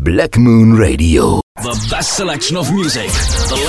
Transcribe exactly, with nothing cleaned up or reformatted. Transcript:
Black Moon Radio. The best selection of music. The